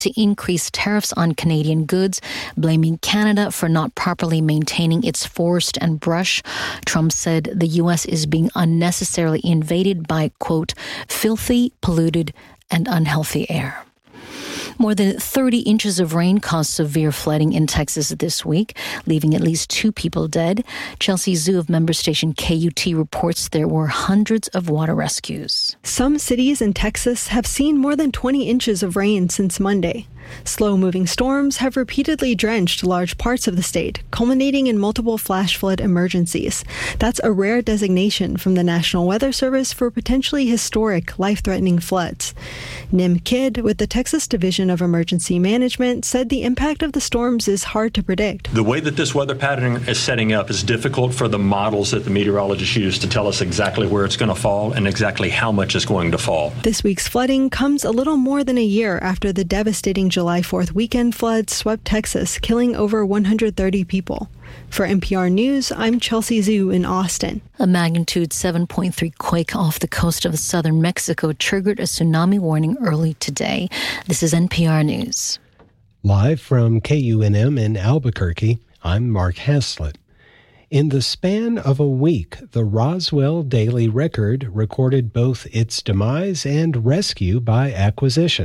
to increase tariffs on Canadian goods, blaming Canada for not properly maintaining its forest and brush. Trump said the U.S. is being unnecessarily invaded by, quote, filthy, polluted, and unhealthy air. More than 30 inches of rain caused severe flooding in Texas this week, leaving at least 2 people dead. Chelsea Zoo of member station KUT reports there were hundreds of water rescues. Some cities in Texas have seen more than 20 inches of rain since Monday. Slow-moving storms have repeatedly drenched large parts of the state, culminating in multiple flash flood emergencies. That's a rare designation from the National Weather Service for potentially historic, life-threatening floods. Nim Kidd, with the Texas Division of Emergency Management, said the impact of the storms is hard to predict. The way that this weather pattern is setting up is difficult for the models that the meteorologists use to tell us exactly where it's going to fall and exactly how much is going to fall. This week's flooding comes a little more than a year after the devastating July 4th weekend floods swept Texas, killing over 130 people. For NPR News, I'm Chelsea Zhu in Austin. A magnitude 7.3 quake off the coast of southern Mexico triggered a tsunami warning early today. This is NPR News. Live from KUNM in Albuquerque, I'm Mark Haslett. In the span of a week, the Roswell Daily Record recorded both its demise and rescue by acquisition.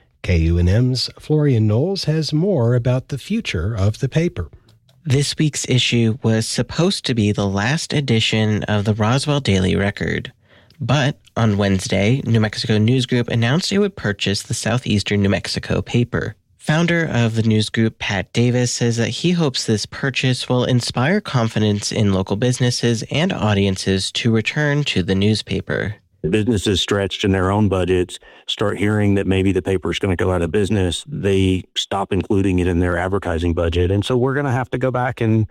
KUNM's Florian Knowles has more about the future of the paper. This week's issue was supposed to be the last edition of the Roswell Daily Record. But on Wednesday, New Mexico News Group announced it would purchase the Southeastern New Mexico paper. Founder of the news group, Pat Davis, says that he hopes this purchase will inspire confidence in local businesses and audiences to return to the newspaper. Businesses stretched in their own budgets, start hearing that maybe the paper is going to go out of business, they stop including it in their advertising budget. And so we're going to have to go back and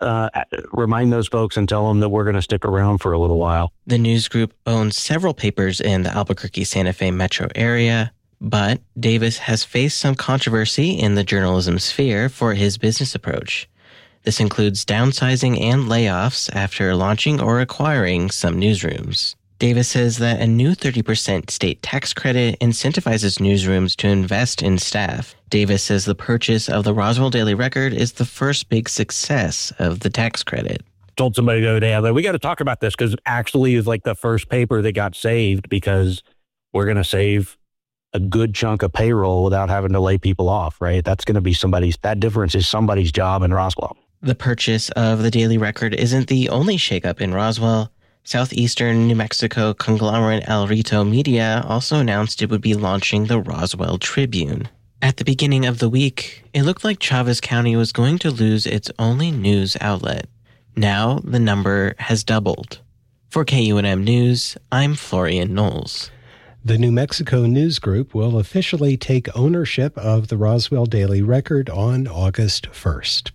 remind those folks and tell them that we're going to stick around for a little while. The news group owns several papers in the Albuquerque-Santa Fe metro area, but Davis has faced some controversy in the journalism sphere for his business approach. This includes downsizing and layoffs after launching or acquiring some newsrooms. Davis says that a new 30% state tax credit incentivizes newsrooms to invest in staff. Davis says the purchase of the Roswell Daily Record is the first big success of the tax credit. Told somebody the other day, we got to talk about this because actually is like the first paper that got saved because we're going to save a good chunk of payroll without having to lay people off, right? That's going to be that difference is somebody's job in Roswell. The purchase of the Daily Record isn't the only shakeup in Roswell. Southeastern New Mexico conglomerate El Rito Media also announced it would be launching the Roswell Tribune. At the beginning of the week, it looked like Chavez County was going to lose its only news outlet. Now the number has doubled. For KUNM News, I'm Florian Knowles. The New Mexico News Group will officially take ownership of the Roswell Daily Record on August 1st.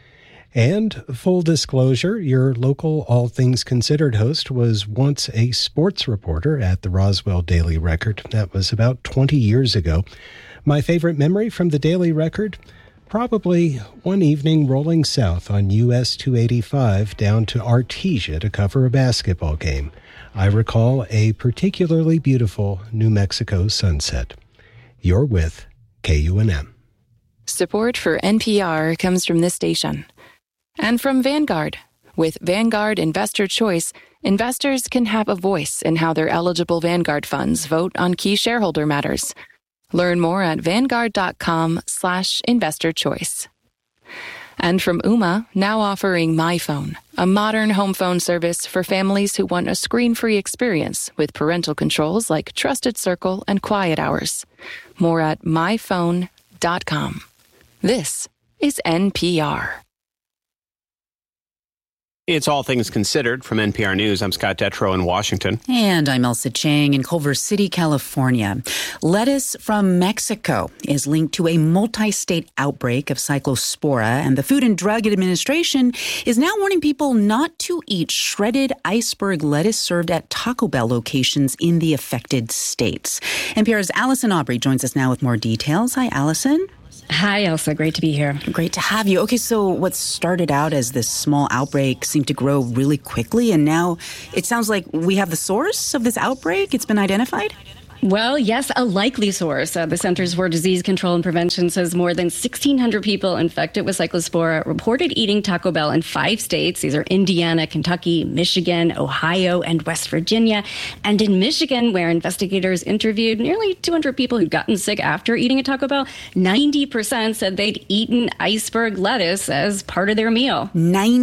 And full disclosure, your local All Things Considered host was once a sports reporter at the Roswell Daily Record. That was about 20 years ago. My favorite memory from the Daily Record? Probably one evening rolling south on US 285 down to Artesia to cover a basketball game. I recall a particularly beautiful New Mexico sunset. You're with KUNM. Support for NPR comes from this station. And from Vanguard. With Vanguard Investor Choice, investors can have a voice in how their eligible Vanguard funds vote on key shareholder matters. Learn more at vanguard.com/investorchoice. And from Ooma, now offering MyPhone, a modern home phone service for families who want a screen-free experience with parental controls like Trusted Circle and Quiet Hours. More at myphone.com. This is NPR. It's All Things Considered from NPR News. I'm Scott Detrow in Washington. And I'm Elsa Chang in Culver City, California. Lettuce from Mexico is linked to a multi-state outbreak of Cyclospora, and the Food and Drug Administration is now warning people not to eat shredded iceberg lettuce served at Taco Bell locations in the affected states. NPR's Allison Aubrey joins us now with more details. Hi, Allison. Hi, Elsa. Great to be here. Great to have you. Okay, so what started out as this small outbreak seemed to grow really quickly, and now it sounds like we have the source of this outbreak. It's been identified? Well, yes, a likely source. The Centers for Disease Control and Prevention says more than 1,600 people infected with Cyclospora reported eating Taco Bell in 5 states. These are Indiana, Kentucky, Michigan, Ohio, and West Virginia. And in Michigan, where investigators interviewed nearly 200 people who'd gotten sick after eating a Taco Bell, 90% said they'd eaten iceberg lettuce as part of their meal.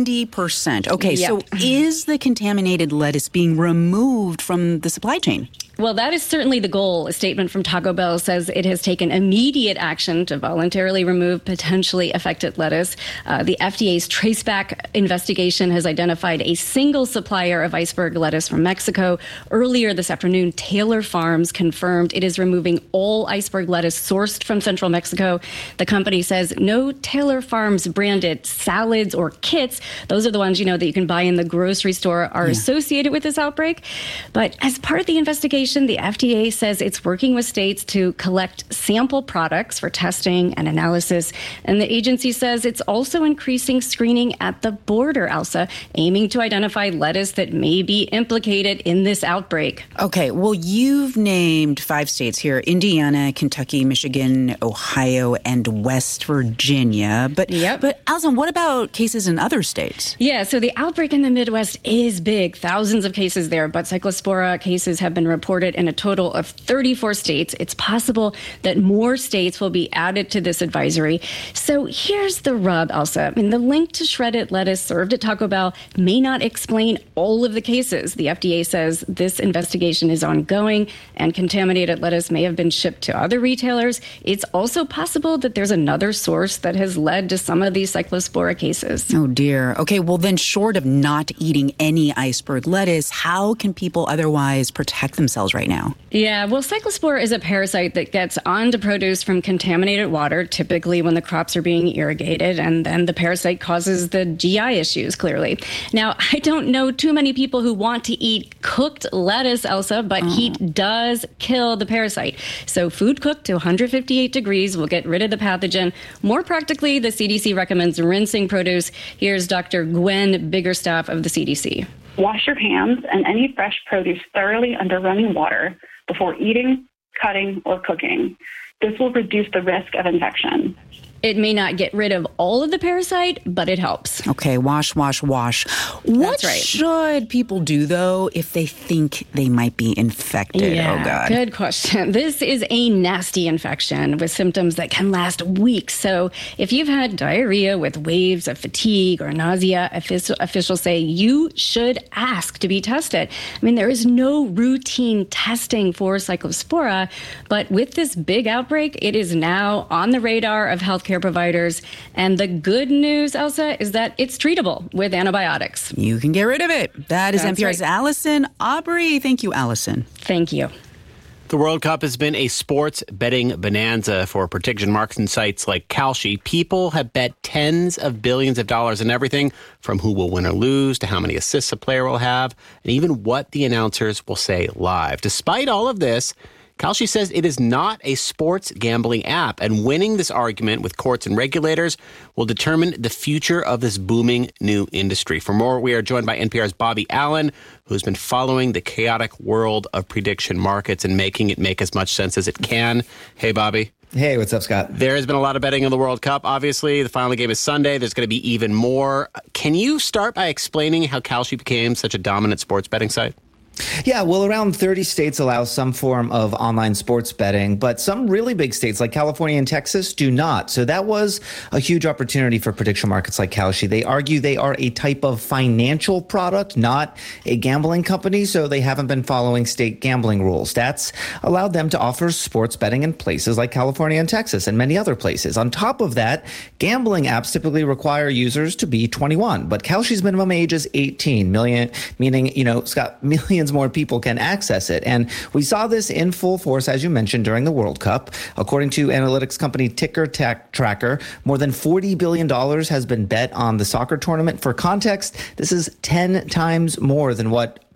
90%. Okay, Yep. So is the contaminated lettuce being removed from the supply chain? Well, that is certainly the goal. A statement from Taco Bell says it has taken immediate action to voluntarily remove potentially affected lettuce. The FDA's Traceback investigation has identified a single supplier of iceberg lettuce from Mexico. Earlier this afternoon, Taylor Farms confirmed it is removing all iceberg lettuce sourced from central Mexico. The company says no Taylor Farms branded salads or kits, those are the ones, that you can buy in the grocery store, are associated with this outbreak. But as part of the investigation, the FDA says it's working with states to collect sample products for testing and analysis. And the agency says it's also increasing screening at the border, Elsa, aiming to identify lettuce that may be implicated in this outbreak. Okay, well, you've named 5 states here: Indiana, Kentucky, Michigan, Ohio, and West Virginia. But Alison, what about cases in other states? Yeah, so the outbreak in the Midwest is big. Thousands of cases there, but Cyclospora cases have been reported in a total of 34 states. It's possible that more states will be added to this advisory. So here's the rub, Elsa. The link to shredded lettuce served at Taco Bell may not explain all of the cases. The FDA says this investigation is ongoing and contaminated lettuce may have been shipped to other retailers. It's also possible that there's another source that has led to some of these Cyclospora cases. Oh, dear. Okay, well, then short of not eating any iceberg lettuce, how can people otherwise protect themselves right now? Yeah, well, Cyclospora is a parasite that gets onto produce from contaminated water, typically when the crops are being irrigated, and then the parasite causes the GI issues, clearly. Now, I don't know too many people who want to eat cooked lettuce, Elsa, but heat does kill the parasite. So food cooked to 158 degrees will get rid of the pathogen. More practically, the CDC recommends rinsing produce. Here's Dr. Gwen Biggerstaff of the CDC. Wash your hands and any fresh produce thoroughly under running water before eating, cutting, or cooking. This will reduce the risk of infection. It may not get rid of all of the parasite, but it helps. Okay, wash, wash, wash. What should people do, though, if they think they might be infected? Yeah, oh, God. Good question. This is a nasty infection with symptoms that can last weeks. So if you've had diarrhea with waves of fatigue or nausea, officials say you should ask to be tested. There is no routine testing for Cyclospora, but with this big outbreak, it is now on the radar of healthcare providers. And the good news, Elsa, is that it's treatable with antibiotics. You can get rid of it. That is That's NPR's right. Allison Aubrey. Thank you, Allison. Thank you. The World Cup has been a sports betting bonanza for prediction markets and sites like Kalshi. People have bet tens of billions of dollars in everything from who will win or lose to how many assists a player will have and even what the announcers will say live. Despite all of this, Kalshi says it is not a sports gambling app, and winning this argument with courts and regulators will determine the future of this booming new industry. For more, we are joined by NPR's Bobby Allen, who's been following the chaotic world of prediction markets and making it make as much sense as it can. Hey, Bobby. Hey, what's up, Scott? There has been a lot of betting in the World Cup, obviously. The final game is Sunday. There's going to be even more. Can you start by explaining how Kalshi became such a dominant sports betting site? Yeah, well, around 30 states allow some form of online sports betting, but some really big states like California and Texas do not. So that was a huge opportunity for prediction markets like Kalshi. They argue they are a type of financial product, not a gambling company, so they haven't been following state gambling rules. That's allowed them to offer sports betting in places like California and Texas and many other places. On top of that, gambling apps typically require users to be 21, but Kalshi's minimum age is 18 million, meaning, Scott, millions more people can access it. And we saw this in full force, as you mentioned, during the World Cup. According to analytics company Ticker Tracker, more than $40 billion has been bet on the soccer tournament. For context, this is 10 times more than what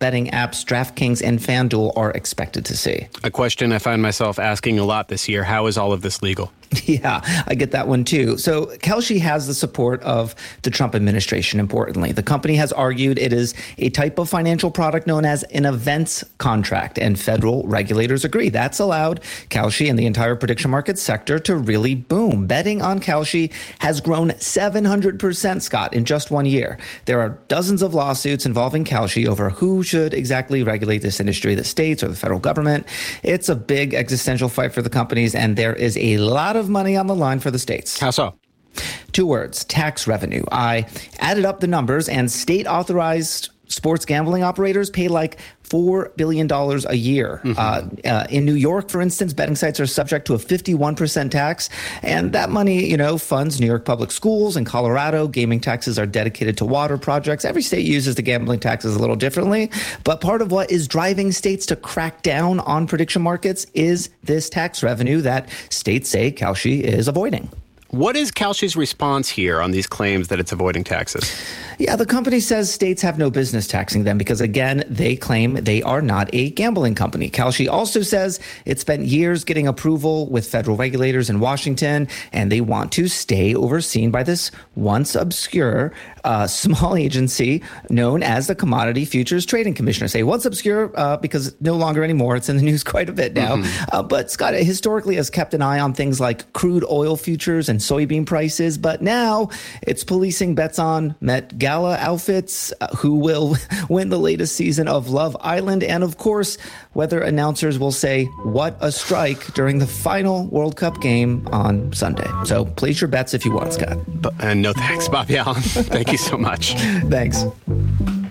betting apps DraftKings and FanDuel are expected to see. A question I find myself asking a lot this year: how is all of this legal? Yeah, I get that one too. So Kalshi has the support of the Trump administration, importantly. The company has argued it is a type of financial product known as an events contract, and federal regulators agree. That's allowed Kalshi and the entire prediction market sector to really boom. Betting on Kalshi has grown 700%, Scott, in just 1 year. There are dozens of lawsuits involving Kalshi over who should exactly regulate this industry, the states or the federal government. It's a big existential fight for the companies, and there is a lot of money on the line for the states. How so? 2 words: tax revenue. I added up the numbers, and state authorized sports gambling operators pay like $4 billion a year. In New York, for instance, betting sites are subject to a 51% tax. And that money, funds New York public schools. In Colorado, gaming taxes are dedicated to water projects. Every state uses the gambling taxes a little differently. But part of what is driving states to crack down on prediction markets is this tax revenue that states say Kalshi is avoiding. What is Kalshi's response here on these claims that it's avoiding taxes? Yeah, the company says states have no business taxing them because, again, they claim they are not a gambling company. Kalshi also says it spent years getting approval with federal regulators in Washington, and they want to stay overseen by this once obscure small agency known as the Commodity Futures Trading Commission. I say once obscure because no longer anymore. It's in the news quite a bit now. But Scott historically has kept an eye on things like crude oil futures and soybean prices, but now it's policing bets on Met Gala outfits, who will win the latest season of Love Island, and of course, whether announcers will say "what a strike" during the final World Cup game on Sunday. So place your bets if you want, Scott. And no thanks, Bobby Allen. Thank you so much. Thanks.